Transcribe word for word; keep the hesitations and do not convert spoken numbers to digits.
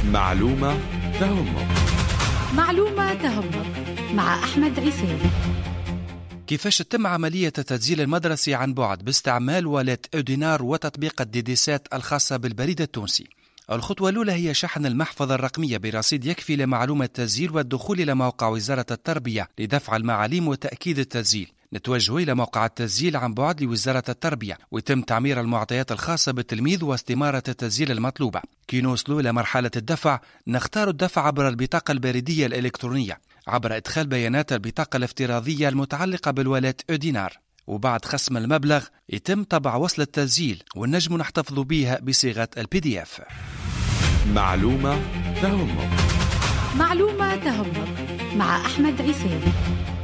معلومة تهمك. معلومة تهمك مع أحمد عيسى. كيفاش تتم عملية التسجيل المدرسي عن بعد باستعمال والات أودينار وتطبيق الديديسات الخاصة بالبريد التونسي؟ الخطوة الأولى هي شحن المحفظة الرقمية برصيد يكفي لمعلومة التسجيل والدخول إلى موقع وزارة التربية لدفع المعاليم وتأكيد التسجيل. نتوجه إلى موقع التسجيل عن بعد لوزارة التربية ويتم تعمير المعطيات الخاصة بالتلميذ واستمارة التسجيل المطلوبة. كي نوصلوا إلى مرحلة الدفع نختار الدفع عبر البطاقة البريدية الإلكترونية عبر إدخال بيانات البطاقة الافتراضية المتعلقة بالولاة أودينار، وبعد خصم المبلغ يتم طبع وصل التسجيل والنجم نحتفظ بها بصيغة البي دي اف. معلومة تهمك. معلومة تهمك مع أحمد عيسى.